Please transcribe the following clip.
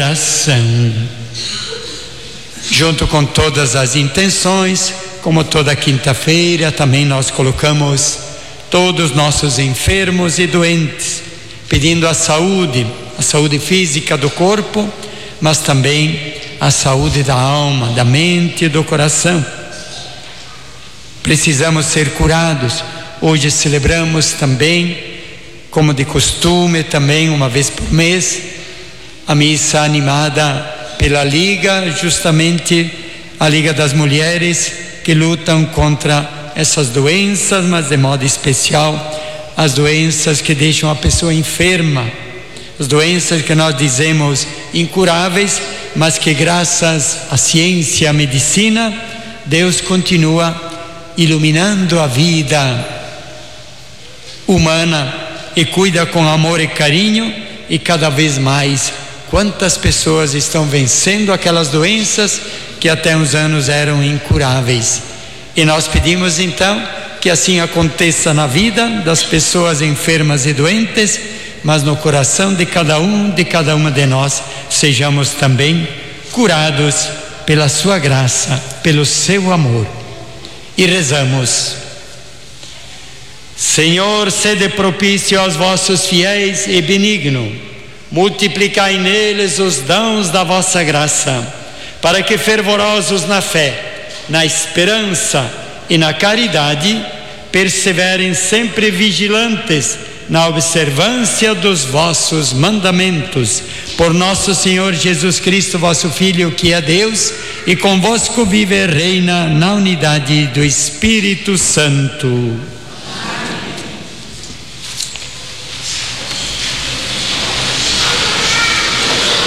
oração. Junto com todas as intenções, como toda quinta-feira, também nós colocamos todos os nossos enfermos e doentes, pedindo a saúde física do corpo, mas também a saúde da alma, da mente e do coração. Precisamos ser curados. Hoje celebramos também, como de costume, também uma vez por mês, a missa animada pela Liga, justamente a Liga das Mulheres que lutam contra essas doenças, mas de modo especial as doenças que deixam a pessoa enferma, as doenças que nós dizemos incuráveis, mas que graças à ciência, à medicina, Deus continua iluminando a vida humana e cuida com amor e carinho, e cada vez mais quantas pessoas estão vencendo aquelas doenças que até uns anos eram incuráveis. E nós pedimos então que assim aconteça na vida das pessoas enfermas e doentes, mas no coração de cada uma de nós sejamos também curados pela sua graça, pelo seu amor. E rezamos: Senhor, sede propício aos vossos fiéis e benigno, multiplicai neles os dons da vossa graça, para que fervorosos na fé, na esperança e na caridade, perseverem sempre vigilantes na observância dos vossos mandamentos. Por nosso Senhor Jesus Cristo, vosso Filho, que é Deus, e convosco vive e reina na unidade do Espírito Santo.